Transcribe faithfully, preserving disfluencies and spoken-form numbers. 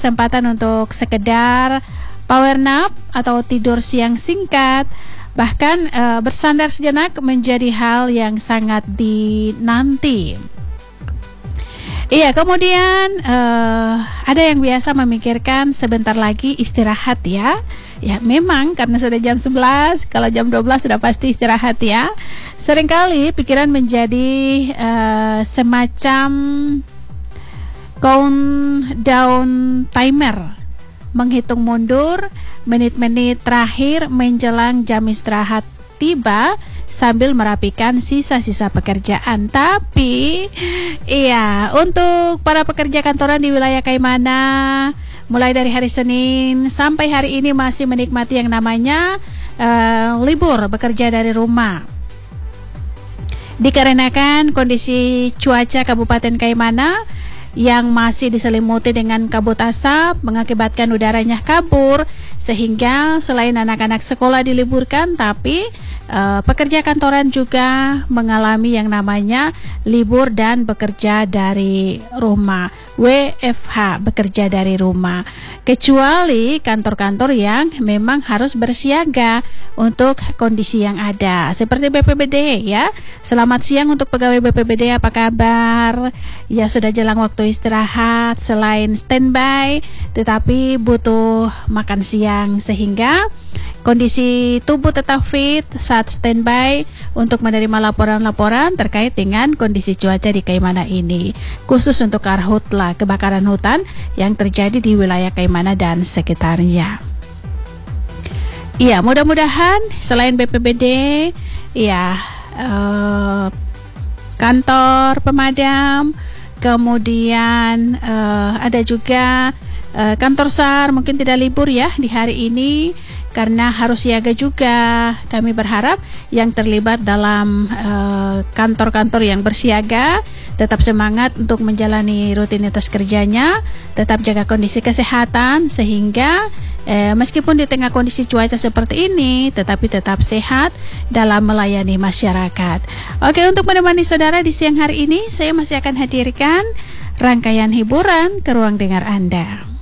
kesempatan untuk sekedar power nap atau tidur siang singkat, bahkan uh, bersandar sejenak menjadi hal yang sangat dinanti. Iya, kemudian uh, ada yang biasa memikirkan sebentar lagi istirahat ya. Ya memang karena sudah jam sebelas, kalau jam dua belas sudah pasti istirahat ya. Seringkali pikiran menjadi uh, semacam countdown timer, menghitung mundur menit-menit terakhir menjelang jam istirahat tiba sambil merapikan sisa-sisa pekerjaan. Tapi iya, untuk para pekerja kantoran di wilayah Kaimana, mulai dari hari Senin sampai hari ini masih menikmati yang namanya uh, libur bekerja dari rumah. Dikarenakan kondisi cuaca Kabupaten Kaimana yang masih diselimuti dengan kabut asap mengakibatkan udaranya kabur, sehingga selain anak-anak sekolah diliburkan, tapi uh, pekerja kantoran juga mengalami yang namanya libur dan bekerja dari rumah, W F H, bekerja dari rumah, kecuali kantor-kantor yang memang harus bersiaga untuk kondisi yang ada, seperti B P B D ya. Selamat siang untuk pegawai B P B D, apa kabar? Ya, sudah jelang waktu istirahat, selain standby tetapi butuh makan siang, sehingga kondisi tubuh tetap fit saat standby untuk menerima laporan-laporan terkait dengan kondisi cuaca di Kaimana ini, khusus untuk karhutla, kebakaran hutan yang terjadi di wilayah Kaimana dan sekitarnya. Iya, mudah-mudahan selain B P B D, ya eh, kantor pemadam, kemudian uh, ada juga uh, kantor S A R mungkin tidak libur ya di hari ini karena harus siaga juga. Kami berharap yang terlibat dalam uh, kantor-kantor yang bersiaga tetap semangat untuk menjalani rutinitas kerjanya, tetap jaga kondisi kesehatan sehingga eh, meskipun di tengah kondisi cuaca seperti ini tetapi tetap sehat dalam melayani masyarakat. Oke, untuk menemani saudara di siang hari ini, saya masih akan hadirkan rangkaian hiburan ke ruang dengar Anda.